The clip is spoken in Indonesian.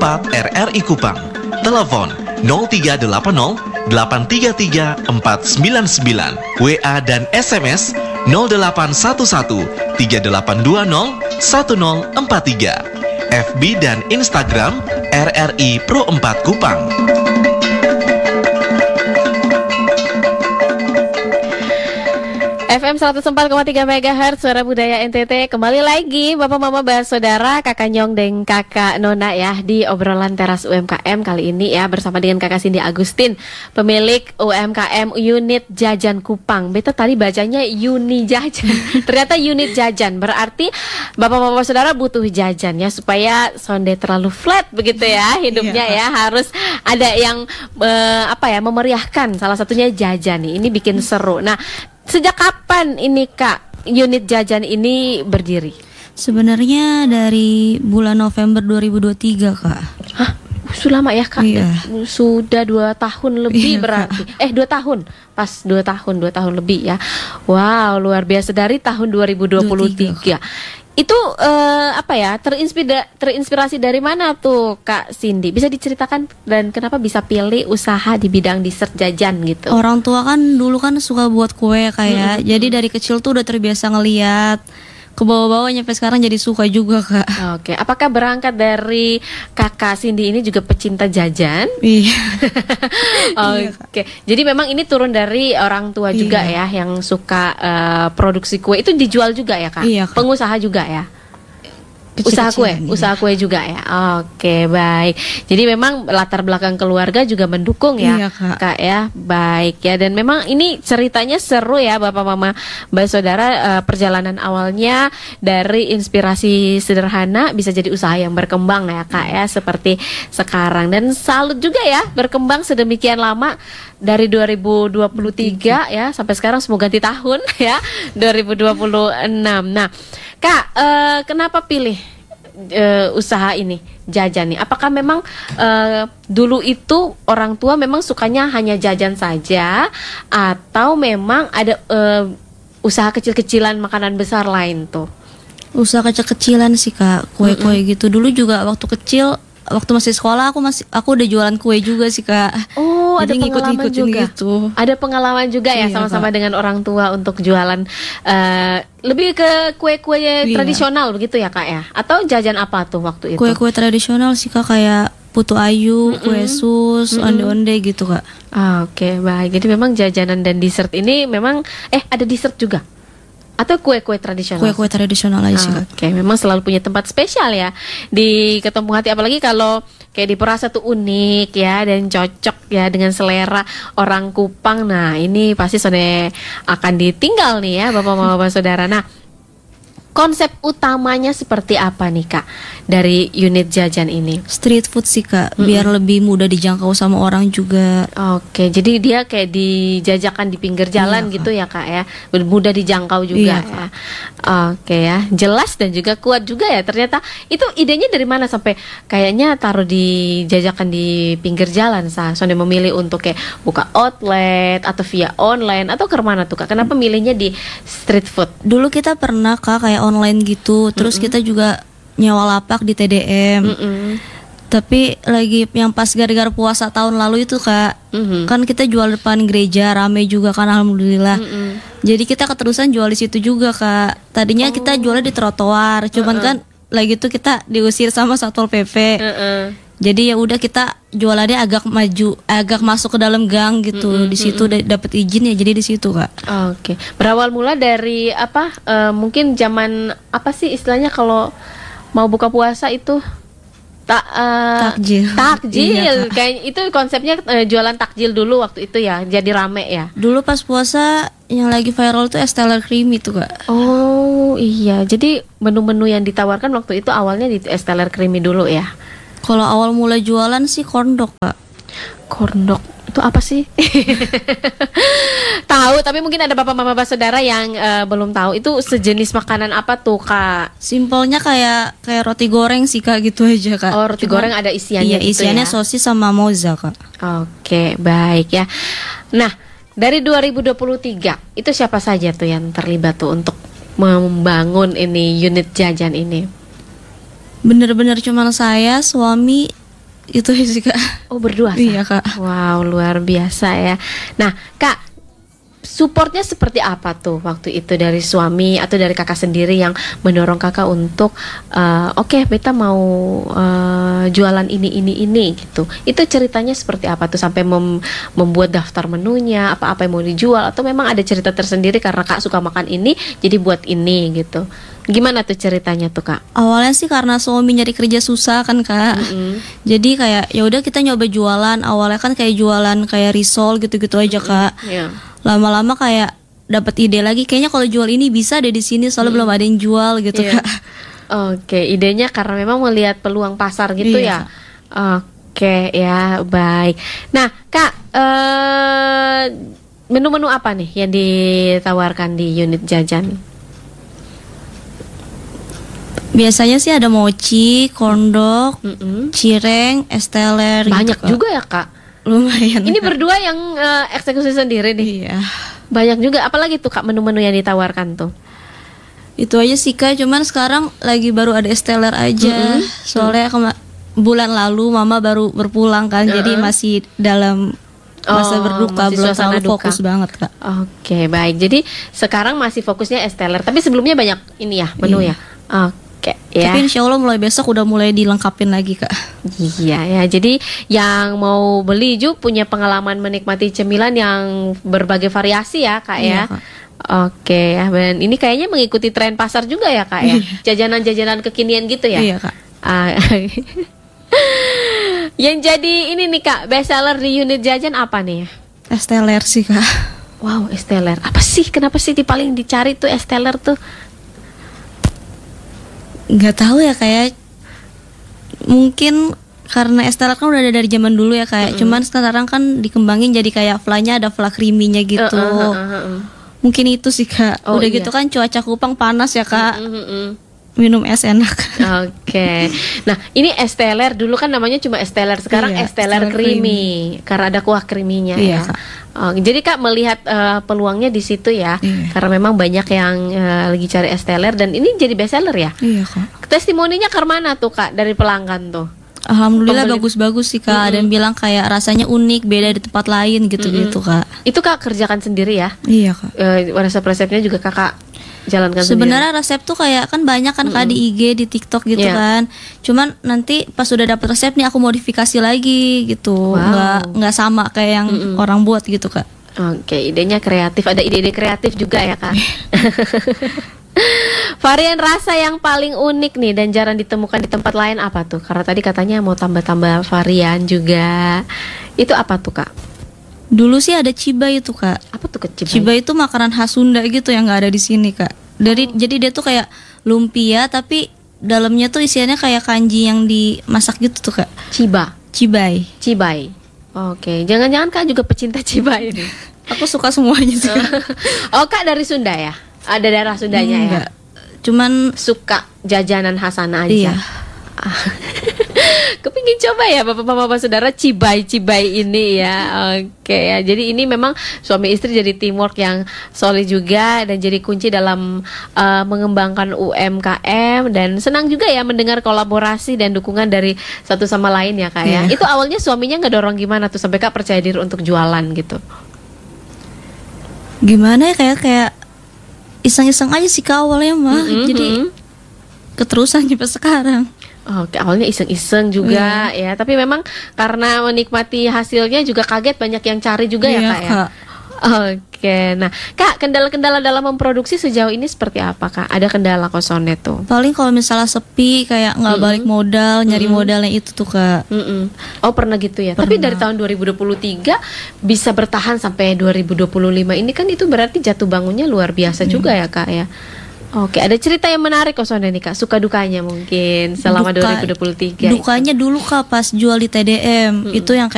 4 RRI Kupang. Telepon 0380 833 499. WA dan SMS 0811 3820 1043. FB dan Instagram RRI Pro 4 Kupang. FM 104,3 MHz Suara Budaya NTT. Kembali lagi Bapak Mama Saudara, Kakak Nyong dan Kakak Nona ya di obrolan teras UMKM kali ini ya, bersama dengan Kakak Cindy Agustin, pemilik UMKM Unit Jajan Kupang. Beta tadi bacanya Uni Jajan. Ternyata Unit Jajan. Berarti Bapak Mama Saudara butuh jajan ya, supaya sonde terlalu flat begitu ya hidupnya ya. Harus ada yang memeriahkan. Salah satunya jajan nih. Ini bikin seru. Nah, sejak kapan ini Kak unit jajan ini berdiri? Sebenarnya dari bulan November 2023 Kak. Hah? Sudah lama ya Kak? Iya. Sudah 2 tahun lebih iya, berarti. 2 tahun. Pas 2 tahun lebih ya. Wow, luar biasa dari tahun 2023. Itu terinspirasi dari mana tuh Kak Cindy? Bisa diceritakan dan kenapa bisa pilih usaha di bidang dessert jajan gitu? Orang tua kan dulu kan suka buat kue kayak. Jadi dari kecil tuh udah terbiasa ngeliat, ke bawah-bawah sampai sekarang jadi suka juga Kak. Oke, apakah berangkat dari Kakak Cindy ini juga pecinta jajan? Iya. Oke, jadi memang ini turun dari orang tua juga ya, yang suka produksi kue. Itu dijual juga ya Kak? Iya, Kak. Pengusaha juga ya? Kecil-kecilan, Usaha kue juga ya. Oke, baik. Jadi memang latar belakang keluarga juga mendukung ya, Iya, Kak. ya. Baik ya. Dan memang ini ceritanya seru ya, Bapak Mama Mbak Saudara. Perjalanan awalnya dari inspirasi sederhana bisa jadi usaha yang berkembang ya Kak ya, seperti sekarang. Dan salut juga ya, berkembang sedemikian lama dari 2023 ya sampai sekarang, semoga ganti tahun ya 2026. Nah Kak, kenapa pilih usaha ini jajan nih? Apakah memang dulu itu orang tua memang sukanya hanya jajan saja, atau memang ada usaha kecil-kecilan makanan besar lain tuh? Usaha kecil-kecilan sih Kak, kue-kue gitu. Dulu juga waktu kecil, waktu masih sekolah aku udah jualan kue juga sih Kak. Oh, jadi ada pengalaman juga. Gitu. Ada pengalaman juga ya, Iya, sama-sama Kak. dengan orang tua untuk jualan lebih ke kue-kue tradisional begitu ya Kak ya? Atau jajan apa tuh waktu itu? Kue-kue tradisional sih Kak, kayak putu ayu, kue sus, onde-onde gitu Kak. Oke, baik. Jadi memang jajanan dan dessert ini memang ada dessert juga? Atau kue-kue tradisional? Kue-kue tradisional aja sih Kak. Oke, memang selalu punya tempat spesial ya di Ketempung Hati, apalagi kalau kayak di Perasa tuh unik ya, dan cocok ya dengan selera orang Kupang. Nah, ini pasti sudah akan ditinggal nih ya Bapak-bapak Saudara. Nah, konsep utamanya seperti apa nih Kak dari unit jajan ini? Street food sih Kak, biar lebih mudah dijangkau sama orang juga. Oke, jadi dia kayak dijajakan di pinggir jalan Iya, gitu ya Kak ya, mudah dijangkau juga Iya, ya. Oke ya, jelas dan juga kuat juga ya. Ternyata itu idenya dari mana sampai kayaknya taruh dijajakan di pinggir jalan? Soalnya memilih untuk kayak buka outlet atau via online atau ke mana tuh Kak? Kenapa milihnya di street food? Dulu kita pernah Kak kayak online gitu, terus kita juga nyewa lapak di TDM. Tapi lagi yang pas gara-gara puasa tahun lalu itu Kak, kan kita jual depan gereja, rame juga kan alhamdulillah. Jadi kita keterusan jual di situ juga Kak. Tadinya kita jualnya di trotoar, cuman kan lagi itu kita diusir sama Satpol PP. Jadi ya udah kita jualannya agak maju, agak masuk ke dalam gang gitu. Di situ dapat izin ya, jadi di situ Kak. Oke. Berawal mula dari apa? Mungkin zaman apa sih istilahnya kalau mau buka puasa itu? Takjil. Takjil. Iya, Kak. Kayak itu konsepnya jualan takjil dulu waktu itu ya. Jadi rame ya. Dulu pas puasa yang lagi viral tuh es teler creamy tuh Kak. Oh iya. Jadi menu-menu yang ditawarkan waktu itu awalnya di es teler creamy dulu ya. Kalau awal mulai jualan sih corn dog Kak. Corn dog itu apa sih? Tahu, tapi mungkin ada bapak mama saudara yang belum tahu itu sejenis makanan apa tuh Kak? Simpelnya kayak roti goreng sih Kak, gitu aja Kak. Oh, roti goreng ada isiannya. Iya, gitu isiannya ya? sosis sama moza Kak. Oke, baik ya. Nah, dari 2023 itu siapa saja tuh yang terlibat tuh untuk membangun ini unit jajan ini? Bener-bener cuman saya, suami, Itu sih Kak. Oh, berdua. Iya Kak. Wow, luar biasa ya. Nah, Kak, supportnya seperti apa tuh waktu itu dari suami atau dari kakak sendiri yang mendorong kakak untuk oke, beta mau jualan ini gitu. Itu ceritanya seperti apa tuh sampai membuat daftar menunya, apa-apa yang mau dijual, atau memang ada cerita tersendiri karena kak suka makan ini jadi buat ini gitu. Gimana tuh ceritanya tuh Kak? Awalnya sih karena suami nyari kerja susah kan Kak. Jadi kayak ya udah kita nyoba jualan. Awalnya kan kayak jualan kayak risol gitu-gitu aja Kak. Yeah. Lama-lama kayak dapat ide lagi, kayaknya kalau jual ini bisa deh di sini soalnya belum ada yang jual gitu Yeah. Kak. Oke, idenya karena memang melihat peluang pasar gitu Iya, ya. Oke, ya baik. Nah Kak, menu-menu apa nih yang ditawarkan di unit jajan? Biasanya sih ada mochi, kondok, cireng, es teler. Banyak gitu, Kak. juga ya Kak. Lumayan. Ini berdua yang eksekusi sendiri nih. Iya. Banyak juga. Apalagi tuh Kak menu-menu yang ditawarkan tuh? Itu aja sih Kak, cuman sekarang lagi baru ada es teler aja. Soalnya bulan lalu mama baru berpulang kan, jadi masih dalam masa berduka, masih belum suasana terlalu fokus duka. banget Kak. Oke, baik. Jadi sekarang masih fokusnya es teler, tapi sebelumnya banyak ini ya menu ya. Oke, ya. Tapi insya Allah mulai besok udah mulai dilengkapin lagi Kak. Iya ya. Jadi yang mau beli juga punya pengalaman menikmati cemilan yang berbagai variasi ya Kak Iya, ya. Kak. Oke ya. Dan ini kayaknya mengikuti tren pasar juga ya Kak ya. Jajanan-jajanan kekinian gitu ya. Iya Kak. Ah, yang jadi ini nih Kak, best seller di unit jajan apa nih? Es teler sih Kak. Wow, es teler. Apa sih? Kenapa sih paling dicari tuh es teler tuh? Nggak tahu ya, kayak mungkin karena es teler kan udah ada dari zaman dulu ya kayak, cuman sekarang kan dikembangin jadi kayak flanya ada fla creamy-nya gitu. Mungkin itu sih Kak. Oh, Udah iya. gitu kan cuaca Kupang panas ya Kak. Minum es enak. Oke. Nah, ini es teler dulu kan namanya cuma es teler, sekarang Iya, es teler es teler creamy karena ada kuah creamy-nya Iya, ya. Kak. Oh, jadi Kak melihat peluangnya di situ ya. Iya. Karena memang banyak yang lagi cari es teler dan ini jadi best seller ya. Iya Kak. Testimoninya ke mana tuh Kak dari pelanggan tuh? Alhamdulillah Pembeli. bagus-bagus sih Kak. Dan bilang kayak rasanya unik, beda di tempat lain gitu-gitu Kak. Itu Kak kerjakan sendiri ya? Iya Kak. Resep-resepnya juga Kakak jalankan Sebenarnya resep tuh kayak kan banyak kan Kak di IG, di TikTok gitu Iya. kan. Cuman nanti pas udah dapet resep nih aku modifikasi lagi gitu. Wow. Nggak sama kayak yang orang buat gitu Kak. Oke, idenya kreatif. Ada ide-ide kreatif juga ya Kak. Varian rasa yang paling unik nih dan jarang ditemukan di tempat lain apa tuh? Karena tadi katanya mau tambah-tambah varian juga. Itu apa tuh Kak? Dulu sih ada cibai itu Kak. Apa tuh kecibai? Cibai itu makanan khas Sunda gitu yang nggak ada di sini Kak. Jadi dia tuh kayak lumpia tapi dalamnya tuh isiannya kayak kanji yang dimasak gitu tuh Kak. Cibai. Cibai. Oke, jangan-jangan Kak juga pecinta cibai ini. Aku suka semuanya sih Kak. Oh Kak dari Sunda ya? Ada daerah Sundanya ya? Enggak. Cuman Suka jajanan khasana aja. iya. Kepingin coba ya bapak-bapak saudara cibai ini ya. Oke ya. Jadi ini memang suami istri jadi teamwork yang solid juga dan jadi kunci dalam mengembangkan UMKM dan senang juga ya mendengar kolaborasi dan dukungan dari satu sama lain ya Kak ya. Iya. Itu awalnya suaminya ngedorong gimana tuh sampai Kak percaya diri untuk jualan gitu? Gimana ya kayak iseng-iseng aja sih Kak awalnya mah. Jadi keterusan sampai sekarang. Oke, awalnya iseng-iseng juga ya, tapi memang karena menikmati hasilnya juga kaget banyak yang cari juga ya Iya, Kak ya. Kak. Oke, nah Kak kendala-kendala dalam memproduksi sejauh ini seperti apa Kak? Ada kendala kosonnya tuh? Paling kalau misalnya sepi kayak nggak balik modal, nyari modalnya itu tuh Kak. Oh pernah gitu ya. Tapi dari tahun 2023 bisa bertahan sampai 2025 ini kan itu berarti jatuh bangunnya luar biasa juga ya Kak ya. Oke, ada cerita yang menarik kosonnya nih Kak, suka dukanya mungkin selama 2023. Dukanya dulu Kak pas jual di TDM itu yang